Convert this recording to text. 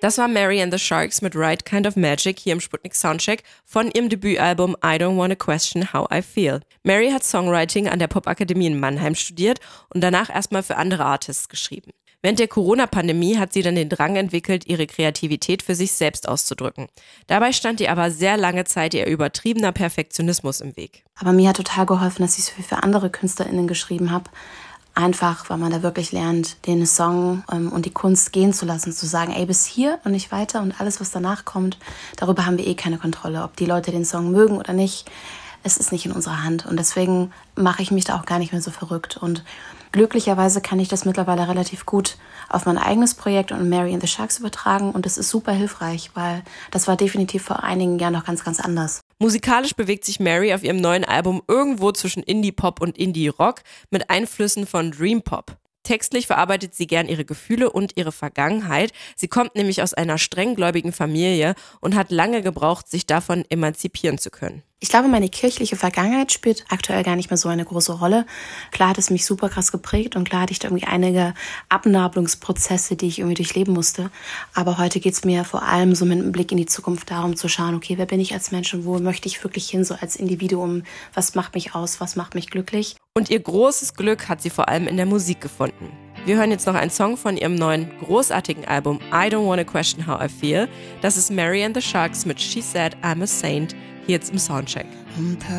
Das war Mary and the Sharks mit Right Kind of Magic hier im Sputnik Soundcheck von ihrem Debütalbum I Don't Wanna Question How I Feel. Mary hat Songwriting an der Popakademie in Mannheim studiert und danach erstmal für andere Artists geschrieben. Während der Corona-Pandemie hat sie dann den Drang entwickelt, ihre Kreativität für sich selbst auszudrücken. Dabei stand ihr aber sehr lange Zeit ihr übertriebener Perfektionismus im Weg. Aber mir hat total geholfen, dass ich so viel für andere KünstlerInnen geschrieben habe. Einfach, weil man da wirklich lernt, den Song und die Kunst gehen zu lassen, zu sagen, ey, bis hier und nicht weiter und alles, was danach kommt, darüber haben wir eh keine Kontrolle. Ob die Leute den Song mögen oder nicht, es ist nicht in unserer Hand. Und deswegen mache ich mich da auch gar nicht mehr so verrückt. Und glücklicherweise kann ich das mittlerweile relativ gut auf mein eigenes Projekt und Mary and the Sharks übertragen. Und das ist super hilfreich, weil das war definitiv vor einigen Jahren noch ganz, ganz anders. Musikalisch bewegt sich Mary auf ihrem neuen Album irgendwo zwischen Indie-Pop und Indie-Rock mit Einflüssen von Dream-Pop. Textlich verarbeitet sie gern ihre Gefühle und ihre Vergangenheit. Sie kommt nämlich aus einer strenggläubigen Familie und hat lange gebraucht, sich davon emanzipieren zu können. Ich glaube, meine kirchliche Vergangenheit spielt aktuell gar nicht mehr so eine große Rolle. Klar hat es mich super krass geprägt und klar hatte ich da irgendwie einige Abnabelungsprozesse, die ich irgendwie durchleben musste. Aber heute geht es mir vor allem so mit einem Blick in die Zukunft darum zu schauen, okay, wer bin ich als Mensch und wo möchte ich wirklich hin, so als Individuum? Was macht mich aus? Was macht mich glücklich? Und ihr großes Glück hat sie vor allem in der Musik gefunden. Wir hören jetzt noch einen Song von ihrem neuen, großartigen Album I Don't Wanna Question How I Feel. Das ist Mary and the Sharks mit She Said I'm a Saint, hier jetzt im Soundcheck.